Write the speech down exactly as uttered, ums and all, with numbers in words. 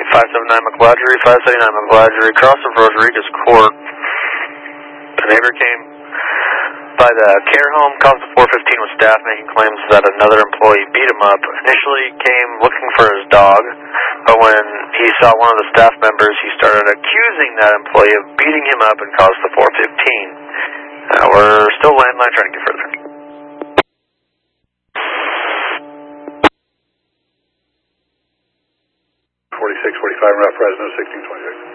five seven nine McLadgery, five seven nine McLadgery, cross of Rodriguez Court. The neighbor came by the care home, caused the four fifteen with staff making claims that another employee beat him up. Initially came looking for his dog, but when he saw one of the staff members, he started accusing that employee of beating him up and caused the four fifteen. Uh, we're still landline trying to get further. forty-six forty-five, route Fresno, sixteen twenty-six.